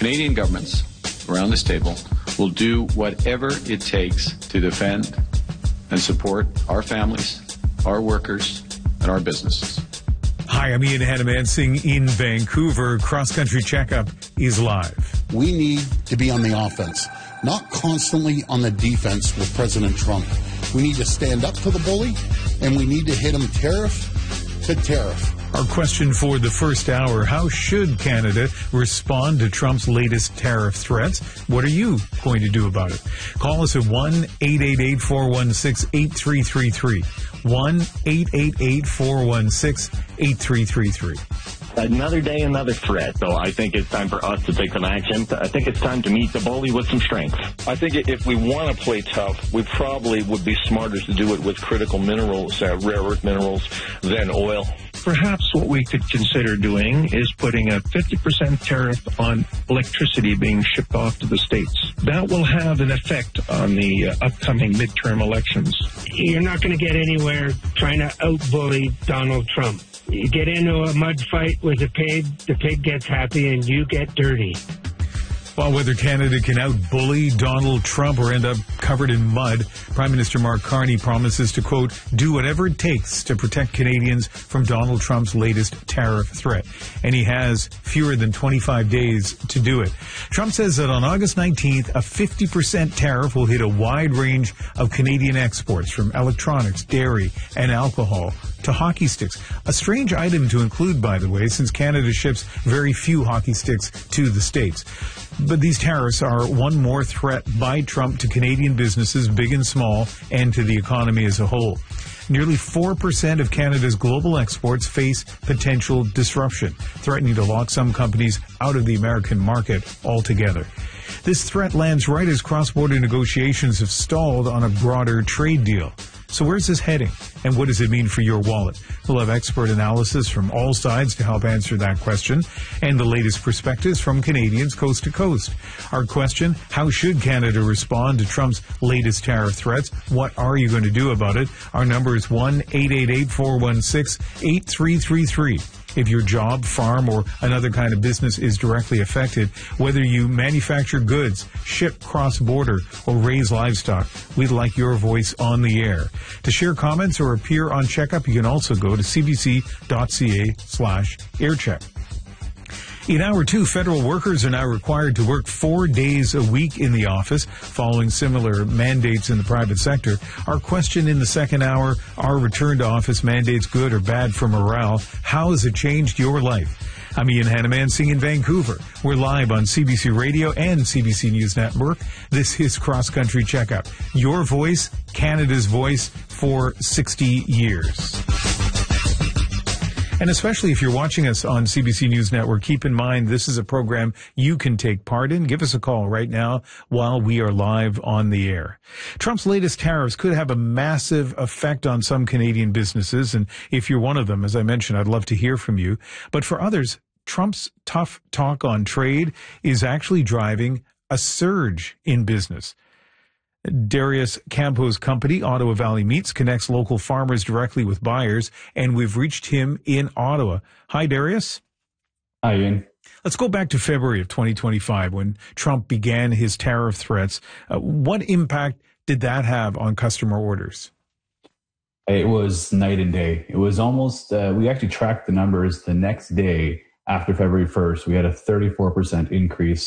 Canadian governments around this table will do whatever it takes to defend and support our families, our workers, and our businesses. Hi, I'm Ian Hannamansing in Vancouver. Cross Country Checkup is live. We need to be on the offense, not constantly on the defense with President Trump. We need to stand up to the bully, and we need to hit him tariff to tariff. Our question for the first hour, how should Canada respond to Trump's latest tariff threats? What are you going to do about it? Call us at 1-888-416-8333. 1-888-416-8333. Another day, another threat. So I think it's time for us to take some action. I think it's time to meet the bully with some strength. I think if we want to play tough, we probably would be smarter to do it with critical minerals, rare earth minerals, than oil. Perhaps what we could consider doing is putting a 50% tariff on electricity being shipped off to the States. That will have an effect on the upcoming midterm elections. You're not going to get anywhere trying to out-bully Donald Trump. You get into a mud fight with the pig gets happy, and you get dirty. Well, whether Canada can out-bully Donald Trump or end up covered in mud, Prime Minister Mark Carney promises to, quote, do whatever it takes to protect Canadians from Donald Trump's latest tariff threat. And he has fewer than 25 days to do it. Trump says that on August 19th, a 50% tariff will hit a wide range of Canadian exports, from electronics, dairy, and alcohol to hockey sticks. A strange item to include, by the way, since Canada ships very few hockey sticks to the States. But these tariffs are one more threat by Trump to Canadian businesses, big and small, and to the economy as a whole. Nearly 4% of Canada's global exports face potential disruption, threatening to lock some companies out of the American market altogether. This threat lands right as cross-border negotiations have stalled on a broader trade deal. So where's this heading, and what does it mean for your wallet? We'll have expert analysis from all sides to help answer that question, and the latest perspectives from Canadians coast to coast. Our question, how should Canada respond to Trump's latest tariff threats? What are you going to do about it? Our number is 1-888-416-8333. If your job, farm, or another kind of business is directly affected, whether you manufacture goods, ship cross-border, or raise livestock, we'd like your voice on the air. To share comments or appear on Checkup, you can also go to cbc.ca/aircheck. In Hour 2, federal workers are now required to work 4 days a week in the office, following similar mandates in the private sector. Our question in the second hour, are return to office mandates good or bad for morale? How has it changed your life? I'm Ian Hannamansing in Vancouver. We're live on CBC Radio and CBC News Network. This is Cross Country Checkup. Your voice, Canada's voice for 60 years. And especially if you're watching us on CBC News Network, keep in mind this is a program you can take part in. Give us a call right now while we are live on the air. Trump's latest tariffs could have a massive effect on some Canadian businesses. And if you're one of them, as I mentioned, I'd love to hear from you. But for others, Trump's tough talk on trade is actually driving a surge in business. Darius Campo's company, Ottawa Valley Meats, connects local farmers directly with buyers, and we've reached him in Ottawa. Hi, Darius. Hi, Ian. Let's go back to February of 2025 when Trump began his tariff threats. What impact did that have on customer orders? It was night and day. It was almost, we actually tracked the numbers the next day after February 1st. We had a 34% increase